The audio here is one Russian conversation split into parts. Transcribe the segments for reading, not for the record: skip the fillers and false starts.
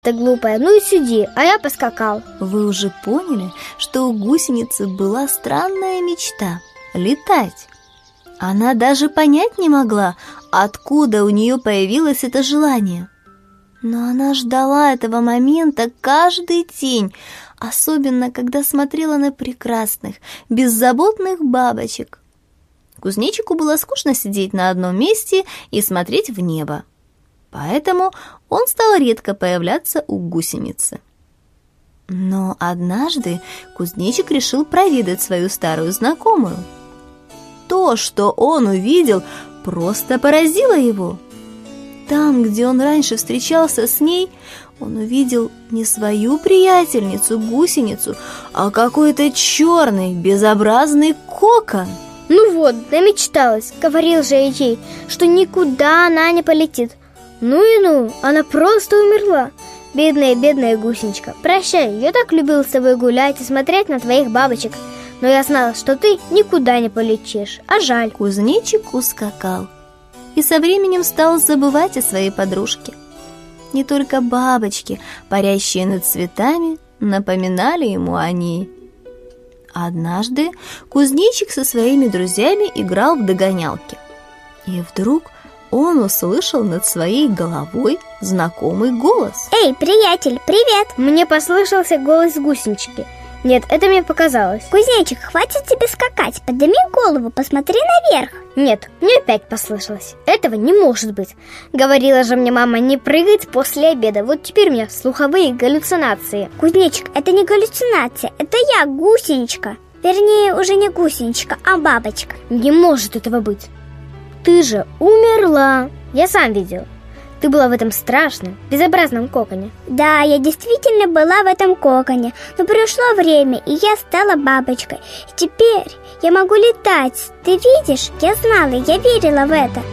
Ты глупая, ну и сиди, а я поскакал. Вы уже поняли, что у гусеницы была странная мечта — летать. Она даже понять не могла, откуда у нее появилось это желание. Но она ждала этого момента каждый день, особенно когда смотрела на прекрасных, беззаботных бабочек. Кузнечику было скучно сидеть на одном месте и смотреть в небо. Поэтому он стал редко появляться у гусеницы. Но однажды кузнечик решил проведать свою старую знакомую. То, что он увидел, просто поразило его. Там, где он раньше встречался с ней, он увидел не свою приятельницу-гусеницу, а какой-то черный, безобразный кокон. Ну вот, намечталась, говорил же ей, что никуда она не полетит. Ну и ну, она просто умерла. Бедная гусеничка, прощай, я так любил с тобой гулять и смотреть на твоих бабочек. Но я знал, что ты никуда не полетишь, а жаль. Кузнечик ускакал и со временем стал забывать о своей подружке. Не только бабочки, парящие над цветами, напоминали ему о ней. Однажды кузнечик со своими друзьями играл в догонялки. И вдруг он услышал над своей головой знакомый голос. Эй, приятель, привет! Мне послышался голос гусенички. Нет, это мне показалось. Кузнечик, хватит тебе скакать, подними голову, посмотри наверх. Нет, мне опять послышалось. Этого не может быть. Говорила же мне мама не прыгать после обеда. Вот теперь у меня слуховые галлюцинации. Кузнечик, это не галлюцинация, это я, гусеничка. Вернее, уже не гусеничка, а бабочка. Не может этого быть. Ты же умерла. Я сам видел. Ты была в этом страшном, безобразном коконе. Да, я действительно была в этом коконе. Но пришло время, и я стала бабочкой. И теперь я могу летать. Ты видишь? Я знала, я верила в это.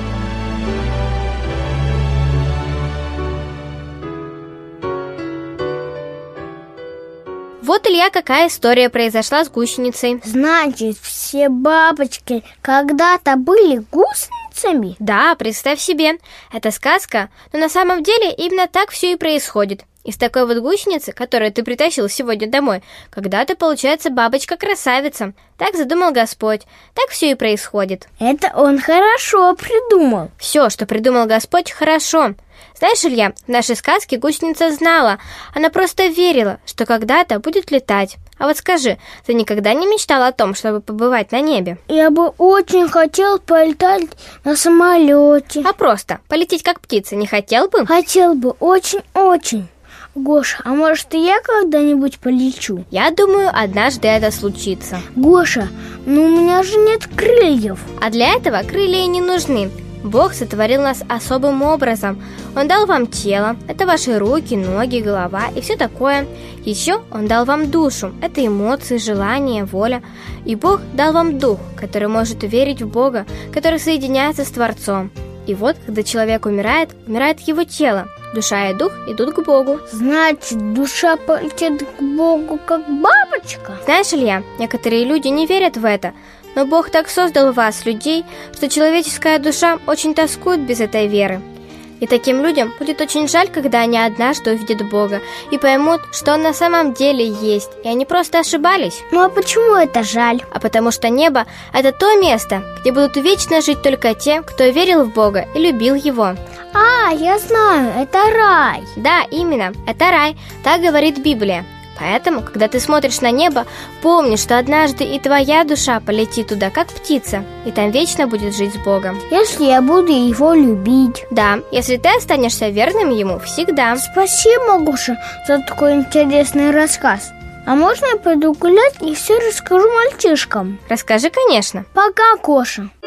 Вот, Илья, какая история произошла с гусеницей. Значит, все бабочки когда-то были гусеницами? Да, представь себе, это сказка, но на самом деле именно так все и происходит. Из такой вот гусеницы, которую ты притащил сегодня домой, когда-то получается бабочка-красавица. Так задумал Господь, так все и происходит. Это он хорошо придумал. Все, что придумал Господь, хорошо. Знаешь, Илья, в нашей сказке гусеница знала, она просто верила, что когда-то будет летать. А вот скажи, ты никогда не мечтала о том, чтобы побывать на небе? Я бы очень хотел полетать на самолете. А просто полететь как птица не хотел бы? Хотел бы, очень-очень. Гоша, а может и я когда-нибудь полечу? Я думаю, однажды это случится. Гоша, ну у меня же нет крыльев. А для этого крылья и не нужны. Бог сотворил нас особым образом. Он дал вам тело, это ваши руки, ноги, голова и все такое. Еще Он дал вам душу, это эмоции, желания, воля. И Бог дал вам дух, который может верить в Бога, который соединяется с Творцом. И вот, когда человек умирает, умирает его тело. Душа и дух идут к Богу. Значит, душа полетит к Богу, как бабочка? Знаешь, Илья, некоторые люди не верят в это, но Бог так создал вас, людей, что человеческая душа очень тоскует без этой веры. И таким людям будет очень жаль, когда они однажды увидят Бога и поймут, что Он на самом деле есть, и они просто ошибались. Ну а почему это жаль? А потому что небо – это то место, где будут вечно жить только те, кто верил в Бога и любил Его. А, я знаю, это рай. Да, именно, это рай, так говорит Библия. Поэтому, когда ты смотришь на небо, помни, что однажды и твоя душа полетит туда, как птица, и там вечно будет жить с Богом. Если я буду Его любить. Да, если ты останешься верным Ему всегда. Спасибо, Гоша, за такой интересный рассказ. А можно я пойду гулять и все расскажу мальчишкам? Расскажи, конечно. Пока, Гоша.